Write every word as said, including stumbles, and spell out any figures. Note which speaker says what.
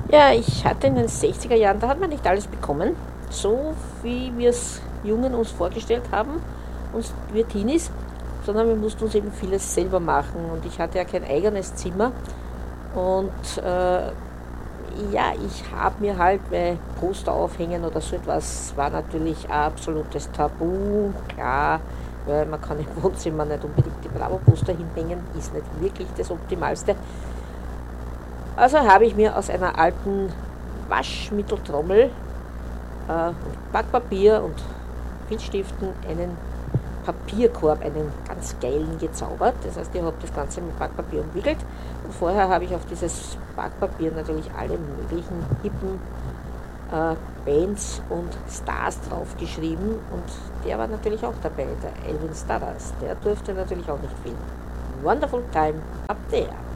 Speaker 1: Ja, ich hatte in den sechziger Jahren, da hat man nicht alles bekommen, so wie wir es Jungen uns vorgestellt haben, uns wir Teenies, sondern wir mussten uns eben vieles selber machen und ich hatte ja kein eigenes Zimmer und äh, ja, ich habe mir halt, weil Poster aufhängen oder so etwas war natürlich ein absolutes Tabu, klar, weil man kann im Wohnzimmer nicht unbedingt die Bravo-Poster hinhängen, ist nicht wirklich das Optimalste. Also habe ich mir aus einer alten Waschmitteltrommel äh, und Backpapier und Filzstiften einen Papierkorb, einen ganz geilen gezaubert. Das heißt, ich habe das Ganze mit Backpapier umwickelt und vorher habe ich auf dieses Backpapier natürlich alle möglichen hippen äh, Bands und Stars draufgeschrieben und der war natürlich auch dabei, der Elvin Stardust. Der durfte natürlich auch nicht fehlen. Wonderful time up there.